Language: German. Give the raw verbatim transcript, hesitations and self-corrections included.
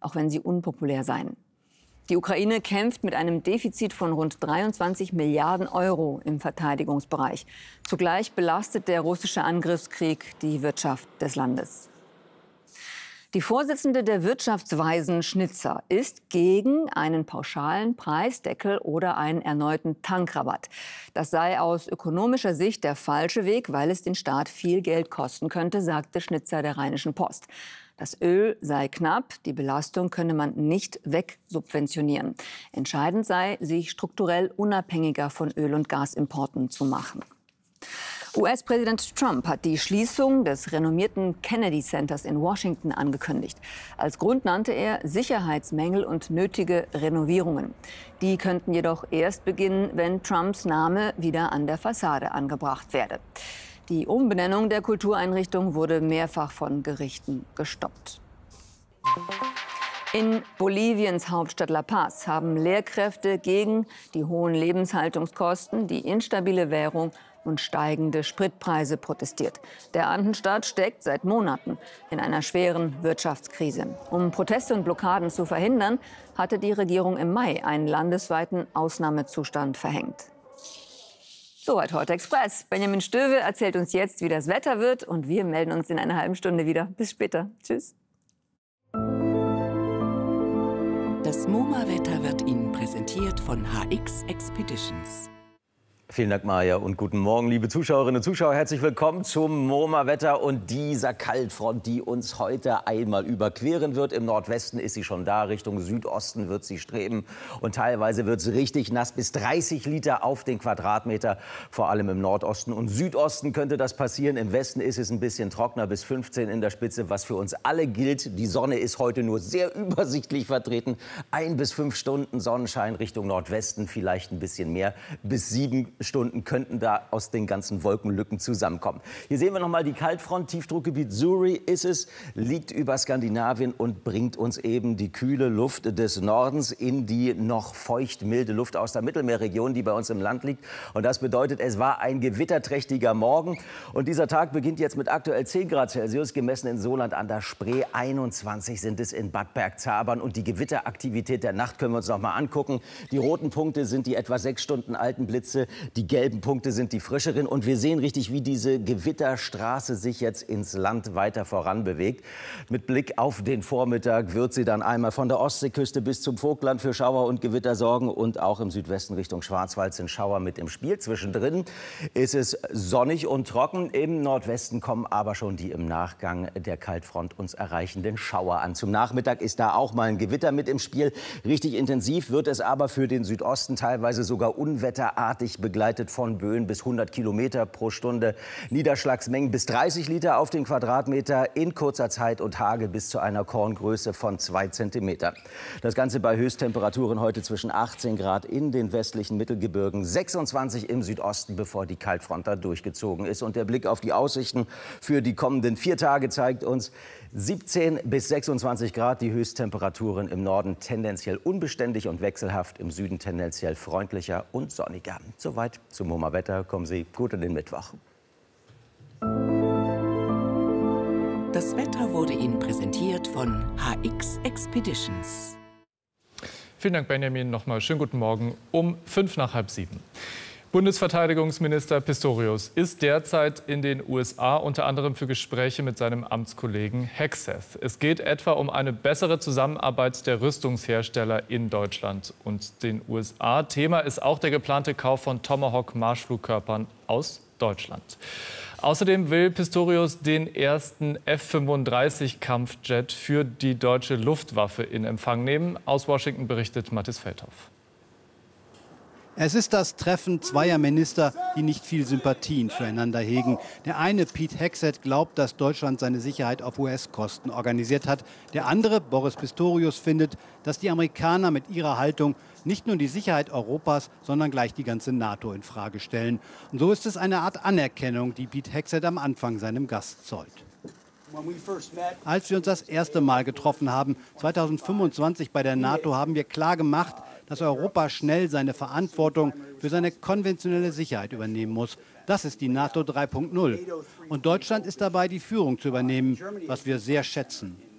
auch wenn sie unpopulär seien. Die Ukraine kämpft mit einem Defizit von rund dreiundzwanzig Milliarden Euro im Verteidigungsbereich. Zugleich belastet der russische Angriffskrieg die Wirtschaft des Landes. Die Vorsitzende der Wirtschaftsweisen Schnitzer ist gegen einen pauschalen Preisdeckel oder einen erneuten Tankrabatt. Das sei aus ökonomischer Sicht der falsche Weg, weil es den Staat viel Geld kosten könnte, sagte Schnitzer der Rheinischen Post. Das Öl sei knapp, die Belastung könne man nicht wegsubventionieren. Entscheidend sei, sich strukturell unabhängiger von Öl- und Gasimporten zu machen. U S-Präsident Trump hat die Schließung des renommierten Kennedy Centers in Washington angekündigt. Als Grund nannte er Sicherheitsmängel und nötige Renovierungen. Die könnten jedoch erst beginnen, wenn Trumps Name wieder an der Fassade angebracht werde. Die Umbenennung der Kultureinrichtung wurde mehrfach von Gerichten gestoppt. In Boliviens Hauptstadt La Paz haben Lehrkräfte gegen die hohen Lebenshaltungskosten, die instabile Währung und steigende Spritpreise protestiert. Der Andenstaat steckt seit Monaten in einer schweren Wirtschaftskrise. Um Proteste und Blockaden zu verhindern, hatte die Regierung im Mai einen landesweiten Ausnahmezustand verhängt. Soweit heute Express. Benjamin Stöwe erzählt uns jetzt, wie das Wetter wird, und wir melden uns in einer halben Stunde wieder. Bis später. Tschüss. Das MoMA-Wetter wird Ihnen präsentiert von H X Expeditions. Vielen Dank, Maja, und guten Morgen, liebe Zuschauerinnen und Zuschauer. Herzlich willkommen zum MoMA-Wetter und dieser Kaltfront, die uns heute einmal überqueren wird. Im Nordwesten ist sie schon da, Richtung Südosten wird sie streben. Und teilweise wird es richtig nass, bis dreißig Liter auf den Quadratmeter. Vor allem im Nordosten und Südosten könnte das passieren. Im Westen ist es ein bisschen trockener, bis fünfzehn in der Spitze, was für uns alle gilt. Die Sonne ist heute nur sehr übersichtlich vertreten. Ein bis fünf Stunden Sonnenschein Richtung Nordwesten, vielleicht ein bisschen mehr, bis sieben Stunden könnten da aus den ganzen Wolkenlücken zusammenkommen. Hier sehen wir noch mal die Kaltfront. Tiefdruckgebiet Suri ist es, liegt über Skandinavien und bringt uns eben die kühle Luft des Nordens in die noch feucht milde Luft aus der Mittelmeerregion, die bei uns im Land liegt. Und das bedeutet, es war ein gewitterträchtiger Morgen. Und dieser Tag beginnt jetzt mit aktuell zehn Grad Celsius, gemessen in Soland an der Spree. einundzwanzig sind es in Bad Bergzabern. Und die Gewitteraktivität der Nacht können wir uns noch mal angucken. Die roten Punkte sind die etwa sechs Stunden alten Blitze. Die gelben Punkte sind die frischeren. Und wir sehen richtig, wie diese Gewitterstraße sich jetzt ins Land weiter voranbewegt. Mit Blick auf den Vormittag wird sie dann einmal von der Ostseeküste bis zum Vogtland für Schauer und Gewitter sorgen. Und auch im Südwesten Richtung Schwarzwald sind Schauer mit im Spiel. Zwischendrin ist es sonnig und trocken. Im Nordwesten kommen aber schon die im Nachgang der Kaltfront uns erreichenden Schauer an. Zum Nachmittag ist da auch mal ein Gewitter mit im Spiel. Richtig intensiv wird es aber für den Südosten, teilweise sogar unwetterartig begleitet von Böen bis hundert Kilometer pro Stunde. Niederschlagsmengen bis dreißig Liter auf den Quadratmeter in kurzer Zeit und Hagel bis zu einer Korngröße von zwei Zentimeter. Das Ganze bei Höchsttemperaturen heute zwischen achtzehn Grad in den westlichen Mittelgebirgen, sechsundzwanzig im Südosten, bevor die Kaltfront da durchgezogen ist. Und der Blick auf die Aussichten für die kommenden vier Tage zeigt uns siebzehn bis sechsundzwanzig Grad, die Höchsttemperaturen im Norden tendenziell unbeständig und wechselhaft, im Süden tendenziell freundlicher und sonniger. Soweit zum MoMA-Wetter. Kommen Sie gut in den Mittwoch. Das Wetter wurde Ihnen präsentiert von H X Expeditions. Vielen Dank, Benjamin. Nochmal schönen guten Morgen um fünf nach halb sieben. Bundesverteidigungsminister Pistorius ist derzeit in den U S A, unter anderem für Gespräche mit seinem Amtskollegen Hegseth. Es geht etwa um eine bessere Zusammenarbeit der Rüstungshersteller in Deutschland und den U S A. Thema ist auch der geplante Kauf von Tomahawk-Marschflugkörpern aus Deutschland. Außerdem will Pistorius den ersten F fünfunddreißig Kampfjet für die deutsche Luftwaffe in Empfang nehmen. Aus Washington berichtet Mathis Feldhoff. Es ist das Treffen zweier Minister, die nicht viel Sympathien füreinander hegen. Der eine, Pete Hegseth, glaubt, dass Deutschland seine Sicherheit auf U S-Kosten organisiert hat. Der andere, Boris Pistorius, findet, dass die Amerikaner mit ihrer Haltung nicht nur die Sicherheit Europas, sondern gleich die ganze NATO in Frage stellen. Und so ist es eine Art Anerkennung, die Pete Hegseth am Anfang seinem Gast zollt. Als wir uns das erste Mal getroffen haben, zweitausendfünfundzwanzig bei der NATO, haben wir klar gemacht, dass Europa schnell seine Verantwortung für seine konventionelle Sicherheit übernehmen muss. Das ist die NATO drei Punkt null. Und Deutschland ist dabei, die Führung zu übernehmen, was wir sehr schätzen.